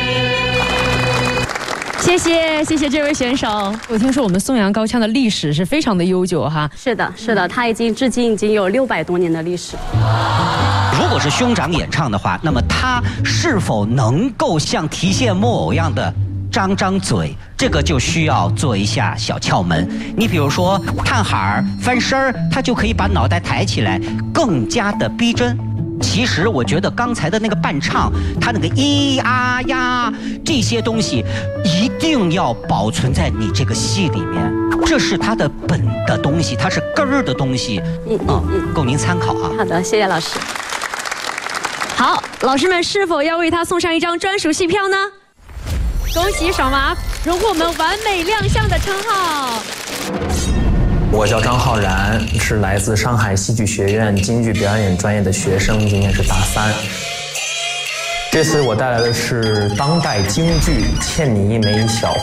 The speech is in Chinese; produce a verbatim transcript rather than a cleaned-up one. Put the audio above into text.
谢谢谢谢这位选手。我听说我们颂扬高腔的历史是非常的悠久哈。 是的，是的，它已经至今已经有六百多年的历史。 如果是兄长演唱的话，那么他是否能够像提线木偶一样的张张嘴，这个就需要做一下小窍门。你比如说看海儿、翻身儿，他就可以把脑袋抬起来，更加的逼真。其实我觉得刚才的那个伴唱，他那个咿啊呀这些东西，一定要保存在你这个戏里面，这是他的本的东西，它是根儿的东西。嗯嗯嗯，供您参考啊。 好的，谢谢老师。 好，老师们是否要为他送上一张专属戏票呢？恭喜爽麻荣获我们完美亮相的称号。 我叫张浩然，是来自上海戏剧学院京剧表演专业的学生，今年是大三。这次我带来的是当代京剧《欠你一枚小